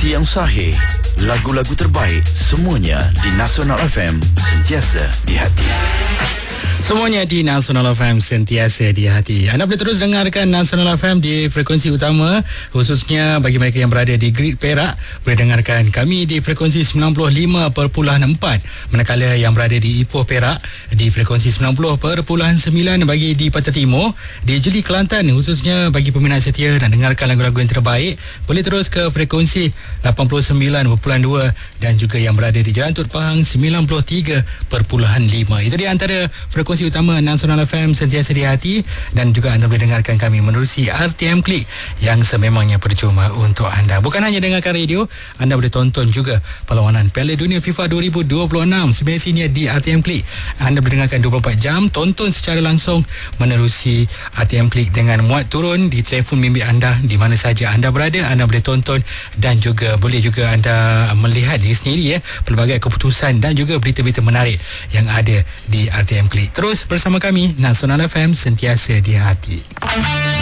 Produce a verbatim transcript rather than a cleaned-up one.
Frekuensi yang sahih. Lagu-lagu terbaik semuanya di Nasional F M, sentiasa di hati. Semuanya di Nasional F M, sentiasa di hati. Anda boleh terus dengarkan Nasional F M di frekuensi utama, khususnya bagi mereka yang berada di Grid Perak, boleh dengarkan kami di frekuensi sembilan puluh lima perpuluhan empat, manakala yang berada di Ipoh Perak di frekuensi sembilan puluh perpuluhan sembilan bagi di Pantai Timur. Di Jeli Kelantan, khususnya bagi peminat setia dan dengarkan lagu-lagu yang terbaik, boleh terus ke frekuensi lapan puluh sembilan perpuluhan dua, dan juga yang berada di Jalan Tut Pahang sembilan puluh tiga perpuluhan lima. Itu di antara frekuensi utama Nasional F M, sentiasa di hati. Dan juga anda boleh dengarkan kami menerusi R T M Klik yang sememangnya percuma untuk anda. Bukan hanya dengarkan radio, anda boleh tonton juga perlawanan Piala Dunia FIFA dua ribu dua puluh enam semestinya di R T M Klik. Anda boleh dengarkan dua puluh empat jam, tonton secara langsung menerusi R T M Klik dengan muat turun di telefon bimbit anda, di mana saja anda berada. Anda boleh tonton dan juga boleh juga anda melihat diri sendiri ya, pelbagai keputusan dan juga berita-berita menarik yang ada di R T M Klik. Terus bersama kami, Nasional F M, sentiasa di hati.